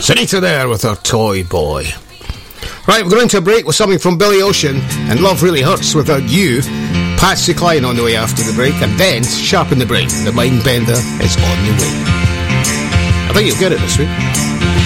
Sarita there with her Toy Boy. Right, we're going to a break with something from Billy Ocean and Love Really Hurts Without You. Patsy Cline on the way after the break, and then Sharpen the Brain. The Mind Bender is on the way. I think you'll get it this week.